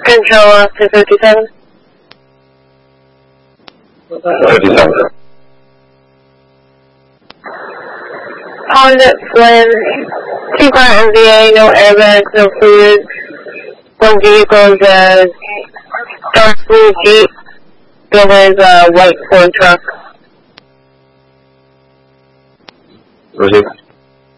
Control to 57. 57. Honda Flynn, 2-car MVA, no airbags, no fluids. One vehicle is a dark blue Jeep. The other is a white Ford truck. Receive.